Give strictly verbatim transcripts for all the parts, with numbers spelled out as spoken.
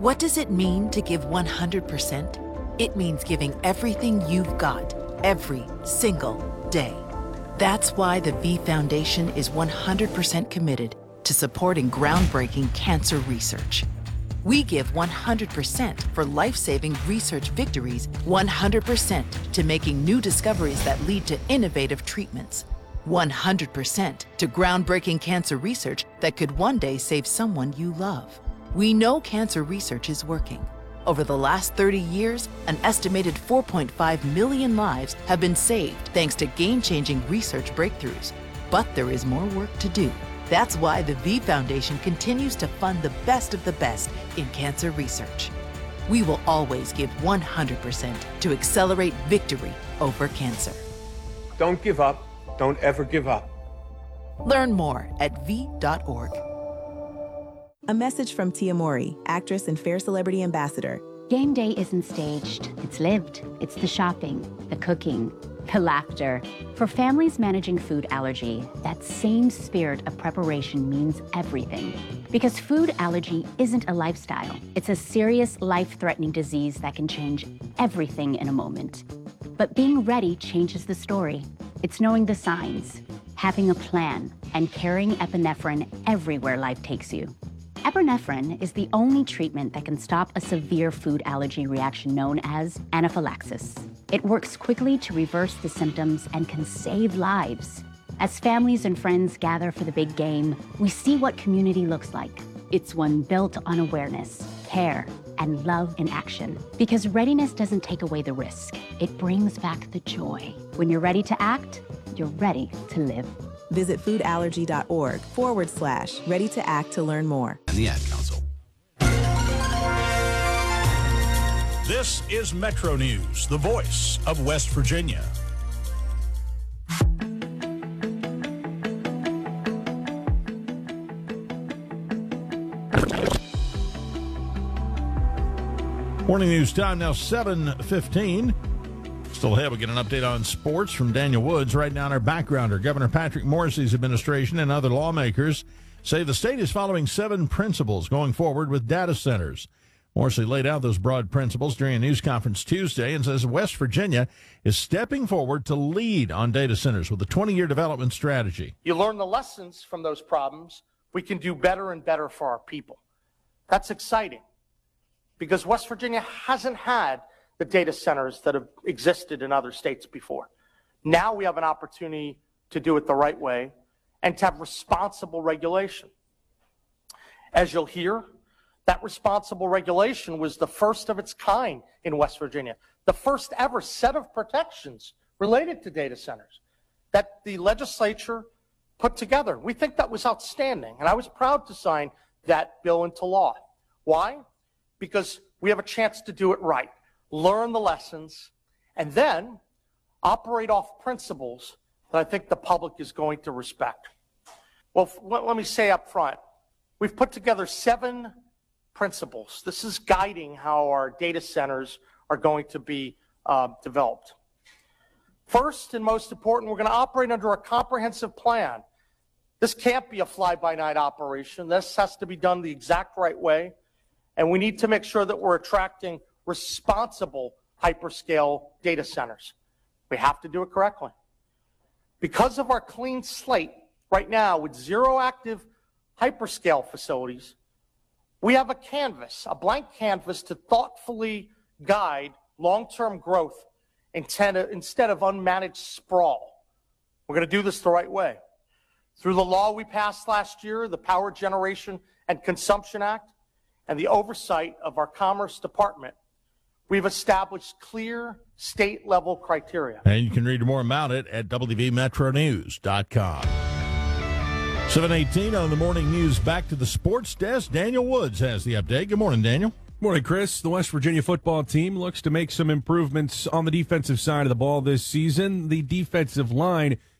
What does it mean to give one hundred percent? It means giving everything you've got, every single day. That's why the V Foundation is one hundred percent committed to supporting groundbreaking cancer research. We give one hundred percent for life-saving research victories, one hundred percent to making new discoveries that lead to innovative treatments, one hundred percent to groundbreaking cancer research that could one day save someone you love. We know cancer research is working. Over the last thirty years, an estimated four point five million lives have been saved thanks to game-changing research breakthroughs. But there is more work to do. That's why the V Foundation continues to fund the best of the best in cancer research. We will always give one hundred percent to accelerate victory over cancer. Don't give up. Don't ever give up. Learn more at v dot org. A message from Tia Mori, actress and Fair Celebrity Ambassador. Game day isn't staged. It's lived. It's the shopping, the cooking, the laughter. For families managing food allergy, that same spirit of preparation means everything. Because food allergy isn't a lifestyle. It's a serious, life-threatening disease that can change everything in a moment. But being ready changes the story. It's knowing the signs, having a plan, and carrying epinephrine everywhere life takes you. Epinephrine is the only treatment that can stop a severe food allergy reaction known as anaphylaxis. It works quickly to reverse the symptoms and can save lives. As families and friends gather for the big game, we see what community looks like. It's one built on awareness, care, and love in action. Because readiness doesn't take away the risk. It brings back the joy. When you're ready to act, you're ready to live. Visit foodallergy.org forward slash ready to act to learn more. And the Ad Council. This is Metro News, the voice of West Virginia. Morning news time now, seven fifteen. Still ahead, we get an update on sports from Daniel Woods. Right now in our backgrounder, Governor Patrick Morrisey's administration and other lawmakers say the state is following seven principles going forward with data centers. Morrisey laid out those broad principles during a news conference Tuesday and says West Virginia is stepping forward to lead on data centers with a twenty-year development strategy. You learn the lessons from those problems. We can do better and better for our people. That's exciting because West Virginia hasn't had the data centers that have existed in other states before. Now we have an opportunity to do it the right way and to have responsible regulation. As you'll hear, that responsible regulation was the first of its kind in West Virginia, the first ever set of protections related to data centers that the legislature put together. We think that was outstanding, and I was proud to sign that bill into law. Why? Because we have a chance to do it right. Learn the lessons, and then operate off principles that I think the public is going to respect. Well, let me say up front, we've put together seven principles. This is guiding how our data centers are going to be uh, developed. First and most important, we're going to operate under a comprehensive plan. This can't be a fly-by-night operation. This has to be done the exact right way, and we need to make sure that we're attracting responsible hyperscale data centers. We have to do it correctly. Because of our clean slate right now with zero active hyperscale facilities, we have a canvas, a blank canvas to thoughtfully guide long-term growth instead of unmanaged sprawl. We're going to do this the right way. Through the law we passed last year, the Power Generation and Consumption Act, and the oversight of our Commerce Department, we've established clear state-level criteria. And you can read more about it at w v metro news dot com. seven eighteen on the morning news. Back to the sports desk. Daniel Woods has the update. Good morning, Daniel. Morning, Chris. The West Virginia football team looks to make some improvements on the defensive side of the ball this season. The defensive line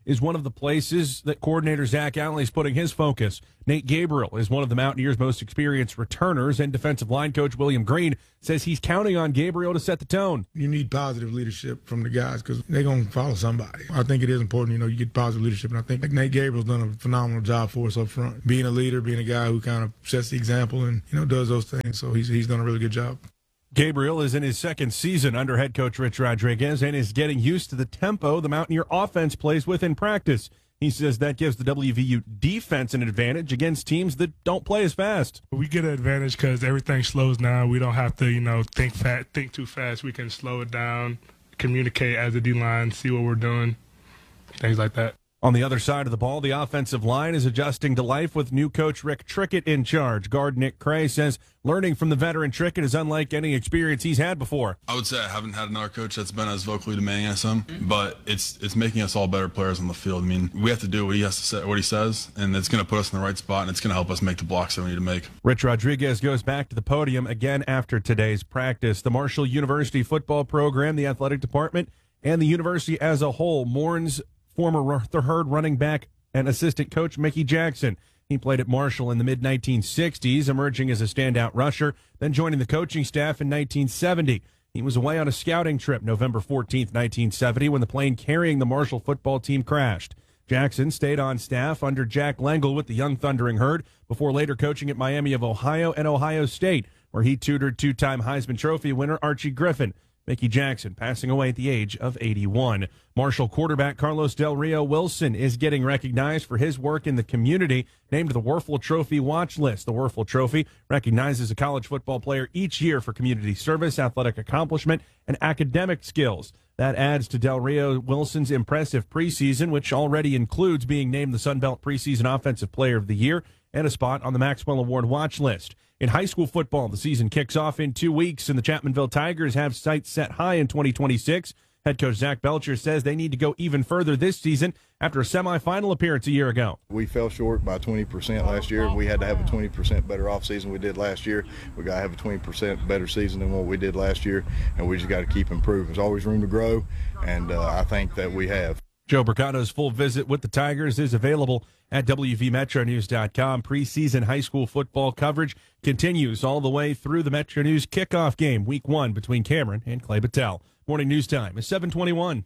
is one of the places that coordinator Zach Alley is putting his focus. Nate Gabriel is one of the Mountaineers' most experienced returners, and defensive line coach William Green says he's counting on Gabriel to set the tone. You need positive leadership from the guys because they're going to follow somebody. I think it is important, you know, you get positive leadership, and I think like Nate Gabriel's done a phenomenal job for us up front. Being a leader, being a guy who kind of sets the example and, you know, does those things. So he's, he's done a really good job. Gabriel is in his second season under head coach Rich Rodriguez and is getting used to the tempo the Mountaineer offense plays with in practice. He says that gives the W V U defense an advantage against teams that don't play as fast. We get an advantage because everything slows down. We don't have to, you know, think fat, think too fast. We can slow it down, communicate as a D-line, see what we're doing, things like that. On the other side of the ball, the offensive line is adjusting to life with new coach Rick Trickett in charge. Guard Nick Cray says learning from the veteran Trickett is unlike any experience he's had before. I would say I haven't had another coach that's been as vocally demanding as him, but it's it's making us all better players on the field. I mean, we have to do what he has to say, what he says, and it's going to put us in the right spot, and it's going to help us make the blocks that we need to make. Rich Rodriguez goes back to the podium again after today's practice. The Marshall University football program, the athletic department, and the university as a whole mourns former Herd running back and assistant coach Mickey Jackson. He played at Marshall in the mid nineteen sixties, emerging as a standout rusher, then joining the coaching staff in nineteen seventy. He was away on a scouting trip November fourteenth, nineteen seventy, when the plane carrying the Marshall football team crashed. Jackson stayed on staff under Jack Lengyel with the Young Thundering Herd before later coaching at Miami of Ohio and Ohio State, where he tutored two-time Heisman Trophy winner Archie Griffin. Mickey Jackson passing away at the age of eighty-one. Marshall quarterback Carlos Del Rio Wilson is getting recognized for his work in the community, named the Werfel Trophy watch list. The Werfel Trophy recognizes a college football player each year for community service, athletic accomplishment, and academic skills. That adds to Del Rio Wilson's impressive preseason, which already includes being named the Sun Belt Preseason Offensive Player of the Year and a spot on the Maxwell Award watch list. In high school football, the season kicks off in two weeks, and the Chapmanville Tigers have sights set high in twenty twenty-six. Head coach Zach Belcher says they need to go even further this season after a semifinal appearance a year ago. We fell short by twenty percent last year. We had to have a twenty percent better offseason we did last year. We got to have a twenty percent better season than what we did last year, and we just got to keep improving. There's always room to grow, and uh, I think that we have. Joe Bricato's full visit with the Tigers is available at W V Metro News dot com. Preseason high school football coverage continues all the way through the Metro News kickoff game, week one between Cameron and Clay Battelle. Morning news time is seven twenty-one.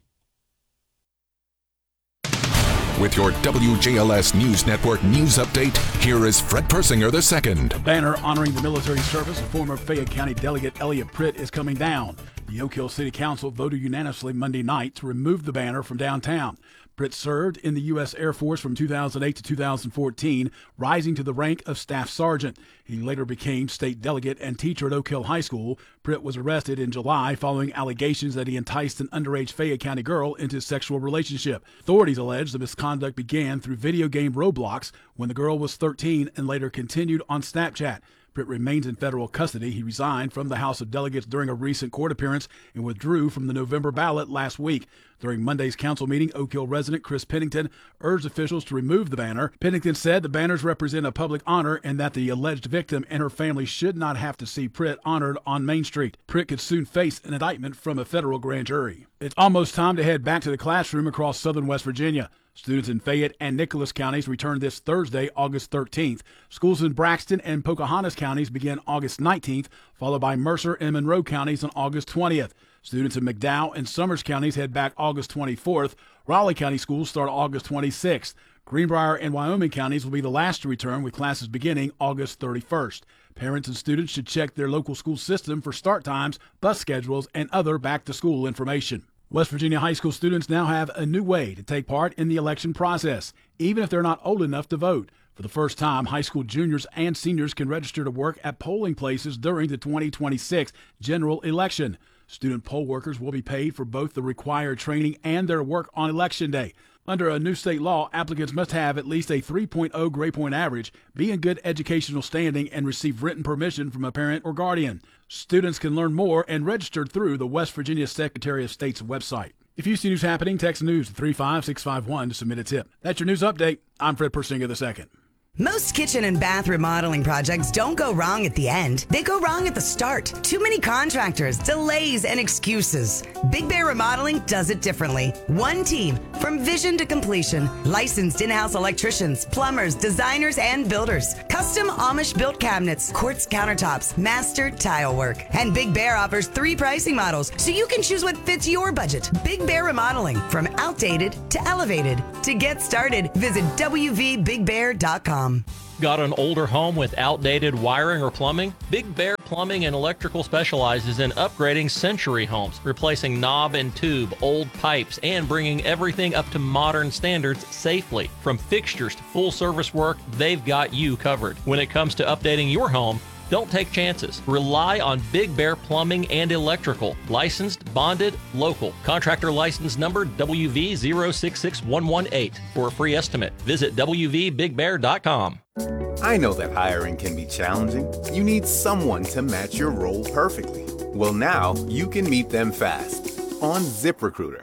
With your W J L S News Network news update, here is Fred Persinger the second. A banner honoring the military service of former Fayette County Delegate Elliot Pritt is coming down. The Oak Hill City Council voted unanimously Monday night to remove the banner from downtown. Pritt served in the U S Air Force from two thousand eight to two thousand fourteen, rising to the rank of Staff Sergeant. He later became state delegate and teacher at Oak Hill High School. Pritt was arrested in July following allegations that he enticed an underage Fayette County girl into a sexual relationship. Authorities allege the misconduct began through video game Roblox when the girl was thirteen and later continued on Snapchat. Pritt remains in federal custody. He resigned from the House of Delegates during a recent court appearance and withdrew from the November ballot last week. During Monday's council meeting, Oak Hill resident Chris Pennington urged officials to remove the banner. Pennington said the banners represent a public honor and that the alleged victim and her family should not have to see Pritt honored on Main Street. Pritt could soon face an indictment from a federal grand jury. It's almost time to head back to the classroom across southern West Virginia. Students in Fayette and Nicholas counties return this Thursday, August thirteenth. Schools in Braxton and Pocahontas counties begin August nineteenth, followed by Mercer and Monroe counties on August twentieth. Students in McDowell and Summers counties head back August twenty-fourth. Raleigh County schools start August twenty-sixth. Greenbrier and Wyoming counties will be the last to return, with classes beginning August thirty-first. Parents and students should check their local school system for start times, bus schedules, and other back-to-school information. West Virginia high school students now have a new way to take part in the election process, even if they're not old enough to vote. For the first time, high school juniors and seniors can register to work at polling places during the twenty twenty-six general election. Student poll workers will be paid for both the required training and their work on Election Day. Under a new state law, applicants must have at least a three point oh grade point average, be in good educational standing, and receive written permission from a parent or guardian. Students can learn more and register through the West Virginia Secretary of State's website. If you see news happening, text news to three five six five one to submit a tip. That's your news update. I'm Fred Persinger the second. Most kitchen and bath remodeling projects don't go wrong at the end. They go wrong at the start. Too many contractors, delays, and excuses. Big Bear Remodeling does it differently. One team from vision to completion. Licensed in-house electricians, plumbers, designers, and builders. Custom Amish-built cabinets, quartz countertops, master tile work. And Big Bear offers three pricing models, so you can choose what fits your budget. Big Bear Remodeling, from outdated to elevated. To get started, visit w v big bear dot com. Got an older home with outdated wiring or plumbing? Big Bear Plumbing and Electrical specializes in upgrading century homes, replacing knob and tube, old pipes, and bringing everything up to modern standards safely. From fixtures to full service work, they've got you covered. When it comes to updating your home, don't take chances. Rely on Big Bear Plumbing and Electrical. Licensed, bonded, local. Contractor license number W V zero six six one one eight. For a free estimate, visit w v big bear dot com. I know that hiring can be challenging. You need someone to match your role perfectly. Well, now you can meet them fast on ZipRecruiter.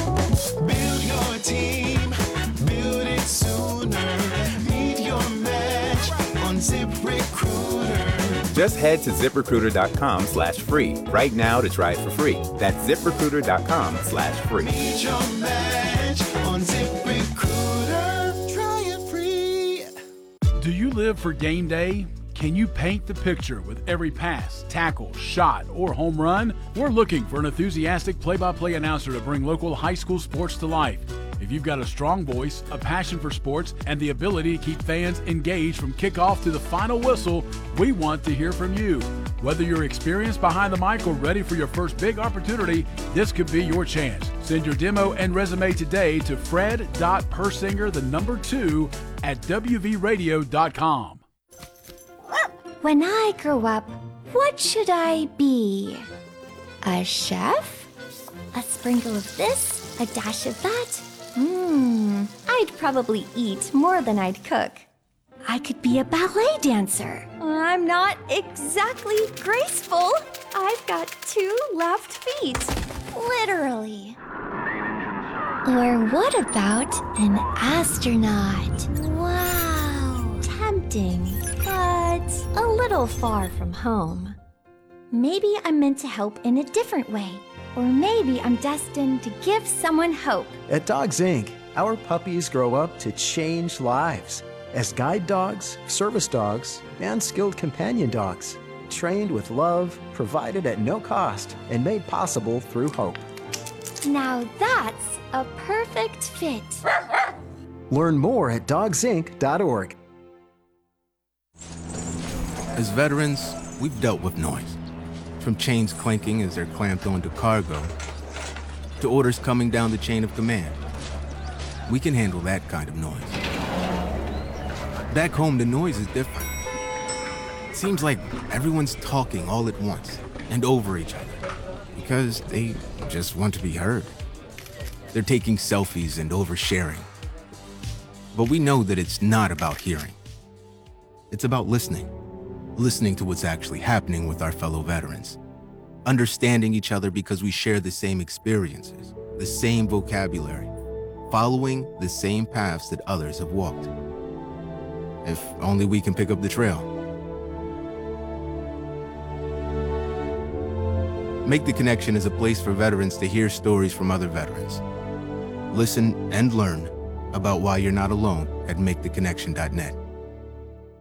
Build your team, build it sooner. Meet your match on ZipRecruiter. Just head to ZipRecruiter.com slash free right now to try it for free. That's ZipRecruiter.com slash free. Meet your match on ZipRecruiter. Try it free. Do you live for game day? Can you paint the picture with every pass, tackle, shot, or home run? We're looking for an enthusiastic play-by-play announcer to bring local high school sports to life. If you've got a strong voice, a passion for sports, and the ability to keep fans engaged from kickoff to the final whistle, we want to hear from you. Whether you're experienced behind the mic or ready for your first big opportunity, this could be your chance. Send your demo and resume today to fred.persinger, the number two, at w v radio dot com. When I grow up, what should I be? A chef? A sprinkle of this? A dash of that? Hmm, I'd probably eat more than I'd cook. I could be a ballet dancer. I'm not exactly graceful. I've got two left feet. Literally. Or what about an astronaut? Wow. Tempting, but a little far from home. Maybe I'm meant to help in a different way. Or maybe I'm destined to give someone hope. At Dogs Incorporated, our puppies grow up to change lives as guide dogs, service dogs, and skilled companion dogs, trained with love, provided at no cost, and made possible through hope. Now that's a perfect fit. Learn more at dogs inc dot org. As veterans, we've dealt with noise. From chains clanking as they're clamped onto cargo, to orders coming down the chain of command. We can handle that kind of noise. Back home, the noise is different. It seems like everyone's talking all at once and over each other because they just want to be heard. They're taking selfies and oversharing. But we know that it's not about hearing. It's about listening. Listening to what's actually happening with our fellow veterans. Understanding each other because we share the same experiences, the same vocabulary, following the same paths that others have walked. If only we can pick up the trail. Make the Connection is a place for veterans to hear stories from other veterans. Listen and learn about why you're not alone at make the connection dot net.